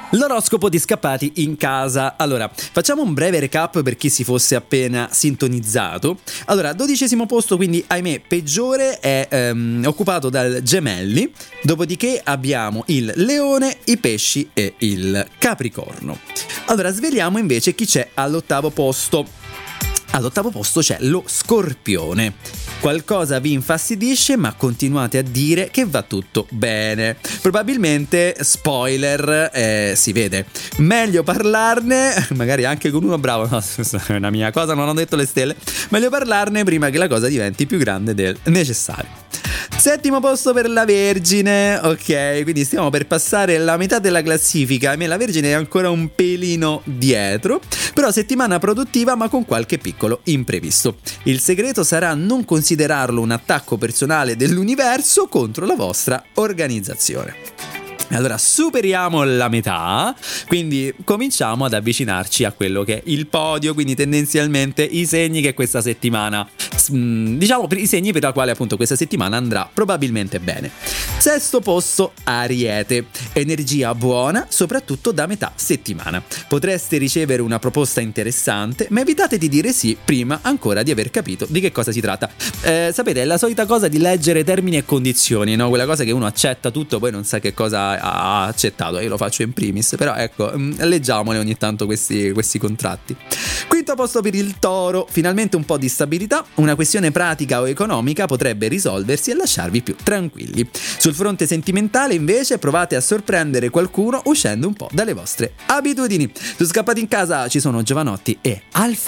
L'oroscopo di Scappati in casa. Allora, facciamo un breve recap per chi si fosse appena sintonizzato. Allora, 12° posto, quindi ahimè peggiore, è occupato dal Gemelli. Dopodiché abbiamo il Leone, i Pesci e il Capricorno. Allora, sveliamo invece chi c'è all'8° posto. All'8° posto c'è lo Scorpione. Qualcosa vi infastidisce, ma continuate a dire che va tutto bene. Probabilmente, spoiler, si vede. Meglio parlarne, magari anche con uno bravo, no, è una mia cosa, non ho detto le stelle. Meglio parlarne prima che la cosa diventi più grande del necessario. 7° posto per la Vergine, ok, quindi stiamo per passare la metà della classifica. A me la Vergine è ancora un pelino dietro, però settimana produttiva ma con qualche piccolo imprevisto. Il segreto sarà non considerarlo un attacco personale dell'universo contro la vostra organizzazione. Allora, superiamo la metà, quindi cominciamo ad avvicinarci a quello che è il podio, quindi tendenzialmente i segni che questa settimana, diciamo i segni per la quale appunto questa settimana andrà probabilmente bene. 6° posto, Ariete. Energia buona, soprattutto da metà settimana. Potreste ricevere una proposta interessante, ma evitate di dire sì prima ancora di aver capito di che cosa si tratta. Sapete, è la solita cosa di leggere termini e condizioni, no? Quella cosa che uno accetta tutto, poi non sa che cosa ha accettato. Io lo faccio in primis, però ecco, leggiamole ogni tanto questi contratti. 5° posto per il Toro. Finalmente un po' di stabilità, una questione pratica o economica potrebbe risolversi e lasciarvi più tranquilli. Sul fronte sentimentale invece provate a sorprendere qualcuno uscendo un po' dalle vostre abitudini. Su Scappati in casa ci sono Giovanotti e Alfa.